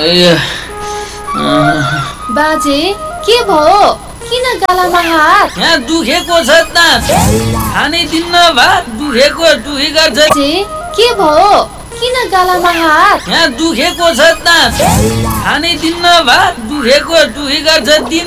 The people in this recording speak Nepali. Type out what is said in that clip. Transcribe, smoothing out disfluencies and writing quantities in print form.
बाजे के भयो किन गालामा हात यहाँ दुखेको छ त खानै दिन्न भात दुखेको दुखी गर्छ के भयो किन गालामा हात यहाँ दुखेको छ त खानै दिन्न भात दुखेको दुखी गर्छ